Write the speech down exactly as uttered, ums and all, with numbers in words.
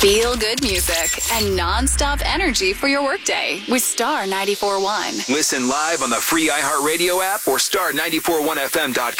Feel good music and non-stop energy for your workday with Star ninety-four point one. Listen live on the free iHeartRadio app or star nine four one f m dot com.